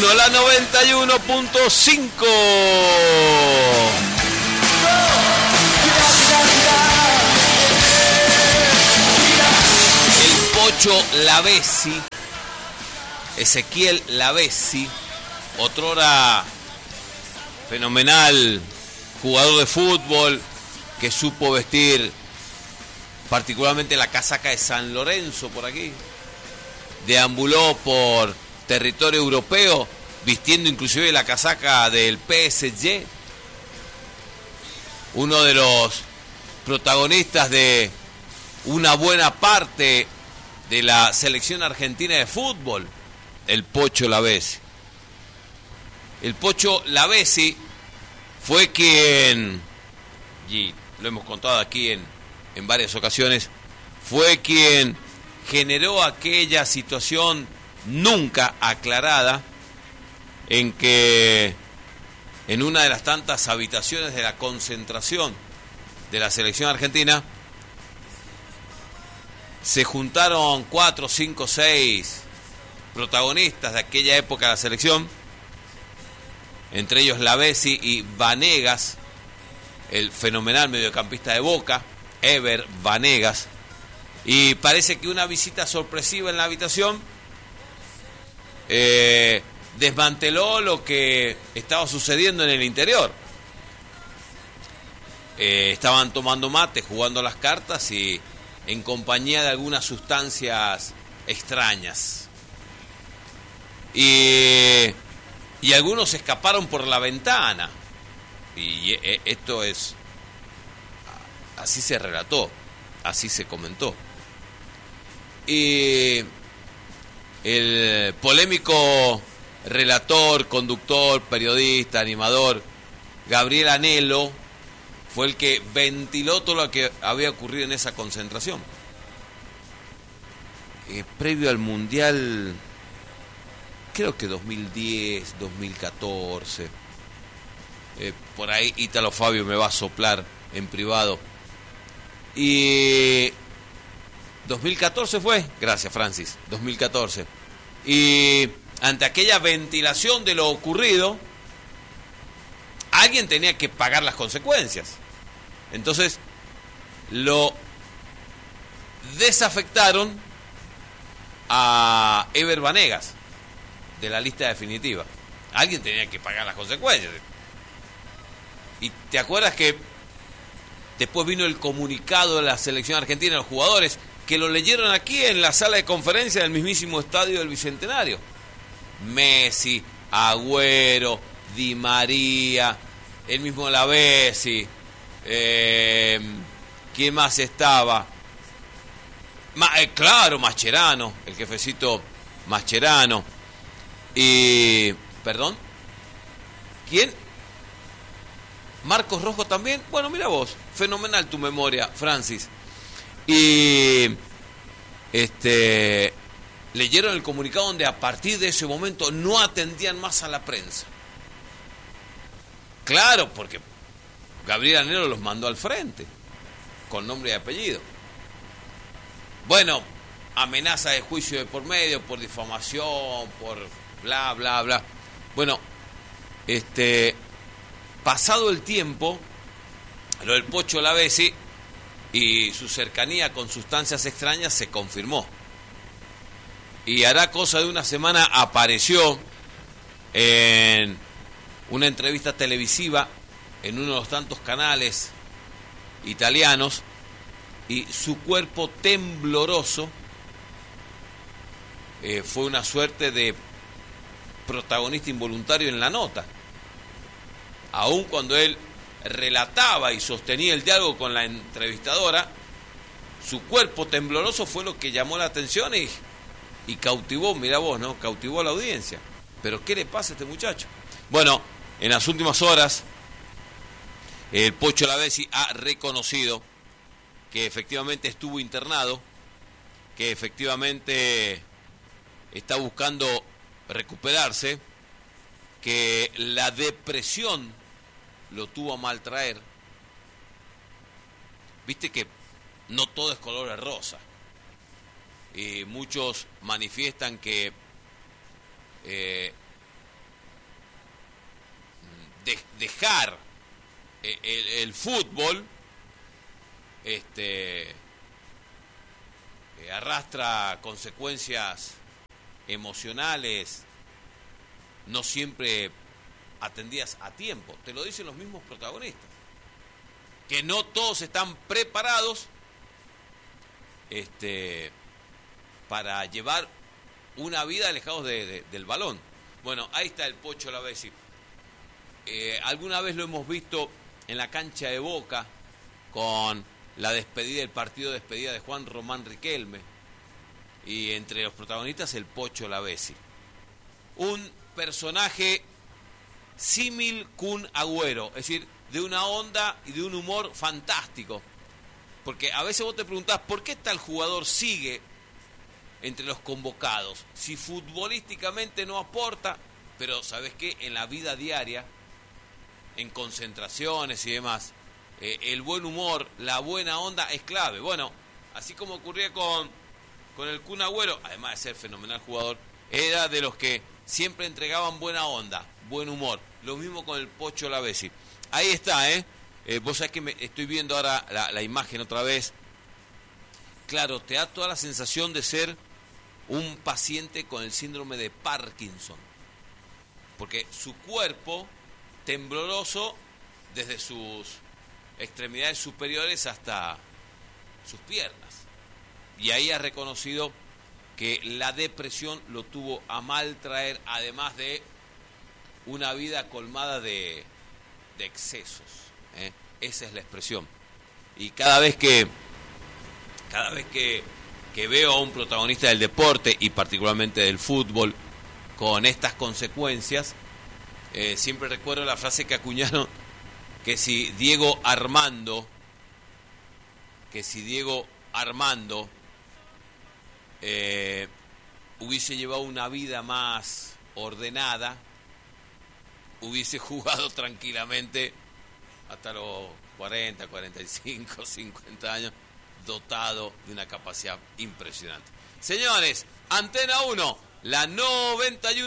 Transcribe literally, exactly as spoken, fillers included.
uno, la noventa y uno punto cinco. El Pocho Lavezzi, Ezequiel Lavezzi, otrora fenomenal jugador de fútbol que supo vestir particularmente la casaca de San Lorenzo por aquí. Deambuló por territorio europeo vistiendo inclusive la casaca del P S G. Uno de los protagonistas de una buena parte de la selección argentina de fútbol, el Pocho Lavezzi. El Pocho Lavezzi fue quien, y lo hemos contado aquí en, en varias ocasiones, fue quien generó aquella situación nunca aclarada en que en una de las tantas habitaciones de la concentración de la selección argentina se juntaron cuatro, cinco, seis protagonistas de aquella época de la selección, entre ellos Lavezzi y Vanegas, el fenomenal mediocampista de Boca, Ever Vanegas, y parece que una visita sorpresiva en la habitación eh, desmanteló lo que estaba sucediendo en el interior. Eh, estaban tomando mate, jugando las cartas y en compañía de algunas sustancias extrañas. Y, y algunos escaparon por la ventana. Y eh, esto es... Así se relató, así se comentó. Y el polémico relator, conductor, periodista, animador, Gabriel Anelo, fue el que ventiló todo lo que había ocurrido en esa concentración. Eh, previo al Mundial, creo que dos mil diez, dos mil catorce, eh, por ahí Ítalo Fabio me va a soplar en privado. Y dos mil catorce fue, gracias Francis, dos mil catorce. Y ante aquella ventilación de lo ocurrido, alguien tenía que pagar las consecuencias. Entonces lo desafectaron a Ever Vanegas de la lista definitiva. Alguien tenía que pagar las consecuencias. Y te acuerdas que después vino el comunicado de la selección argentina de los jugadores, que lo leyeron aquí en la sala de conferencia del mismísimo estadio del Bicentenario. Messi, Agüero, Di María, el mismo Lavezzi, eh, ¿quién más estaba? Ma, eh, claro, Mascherano, el jefecito Mascherano. Y, perdón, ¿quién? Marcos Rojo también. Bueno, mira vos, fenomenal tu memoria, Francis. Y este leyeron el comunicado donde a partir de ese momento no atendían más a la prensa. Claro, porque Gabriel Anelo los mandó al frente, con nombre y apellido. Bueno, amenaza de juicio de por medio, por difamación, por bla, bla, bla. Bueno, este, pasado el tiempo, lo del Pocho Lavezzi y su cercanía con sustancias extrañas se confirmó. Y hará cosa de una semana apareció en una entrevista televisiva en uno de los tantos canales italianos y su cuerpo tembloroso eh, fue una suerte de protagonista involuntario en la nota. Aun cuando él relataba y sostenía el diálogo con la entrevistadora, su cuerpo tembloroso fue lo que llamó la atención y, y cautivó, mira vos, ¿no? Cautivó a la audiencia. Pero ¿qué le pasa a este muchacho? Bueno, en las últimas horas, el Pocho Lavezzi ha reconocido que efectivamente estuvo internado, que efectivamente está buscando recuperarse, que la depresión lo tuvo a mal traer. Viste que no todo es color de rosa. Y muchos manifiestan que eh, de, dejar el, el, el fútbol, este, eh, arrastra consecuencias emocionales, no siempre atendidas a tiempo. Te lo dicen los mismos protagonistas, que no todos están preparados este, para llevar una vida alejados de, de, del balón. Bueno, ahí está el Pocho Lavezzi. Eh, alguna vez lo hemos visto en la cancha de Boca con la despedida, el partido de despedida de Juan Román Riquelme, y entre los protagonistas el Pocho Lavezzi. Un personaje símil Kun Agüero, es decir, de una onda y de un humor fantástico. Porque a veces vos te preguntás, ¿por qué tal jugador sigue entre los convocados? Si futbolísticamente no aporta, pero ¿sabés qué? En la vida diaria, en concentraciones y demás, eh, el buen humor, la buena onda es clave. Bueno, así como ocurría con, con el Kun Agüero, además de ser fenomenal jugador, era de los que siempre entregaban buena onda, buen humor. Lo mismo con el Pocho Lavezzi. Ahí está, ¿eh? eh vos sabés que me estoy viendo ahora la, la imagen otra vez. Claro, te da toda la sensación de ser un paciente con el síndrome de Parkinson. Porque su cuerpo, tembloroso desde sus extremidades superiores hasta sus piernas. Y ahí ha reconocido que la depresión lo tuvo a mal traer, además de una vida colmada de, de excesos. ¿eh? Esa es la expresión. Y cada vez que cada vez que, que veo a un protagonista del deporte, y particularmente del fútbol, con estas consecuencias, eh, siempre recuerdo la frase que acuñaron, que si Diego Armando, que si Diego Armando eh, hubiese llevado una vida más ordenada, hubiese jugado tranquilamente hasta los cuarenta, cuarenta y cinco, cincuenta años, dotado de una capacidad impresionante. Señores, Antena uno, la noventa y uno.